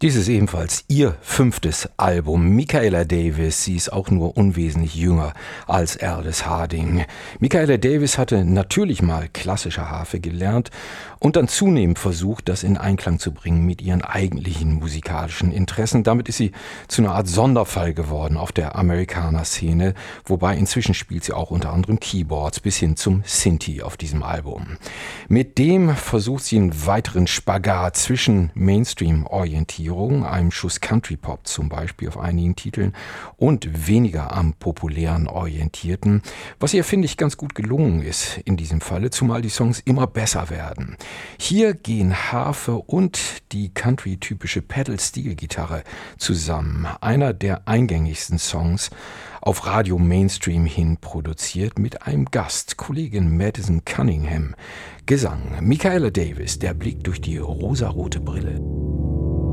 Dies ist ebenfalls ihr 5. Album. Michaela Davis, sie ist auch nur unwesentlich jünger als Aldous Harding. Michaela Davis hatte natürlich mal klassische Harfe gelernt und dann zunehmend versucht, das in Einklang zu bringen mit ihren eigentlichen musikalischen Interessen. Damit ist sie zu einer Art Sonderfall geworden auf der Amerikaner-Szene, wobei inzwischen spielt sie auch unter anderem Keyboards bis hin zum Synthi auf diesem Album. Mit dem versucht sie einen weiteren Spagat zwischen Mainstream-Orientierung, einem Schuss Country-Pop zum Beispiel auf einigen Titeln und weniger am populären Orientierten, was ihr, finde ich, ganz gut gelungen ist in diesem Falle, zumal die Songs immer besser werden. Hier gehen Harfe und die Country-typische Pedal-Steel-Gitarre zusammen. Einer der eingängigsten Songs auf Radio Mainstream hin produziert mit einem Gast, Kollegin Madison Cunningham. Gesang Michaela Davis, der Blick durch die rosarote Brille.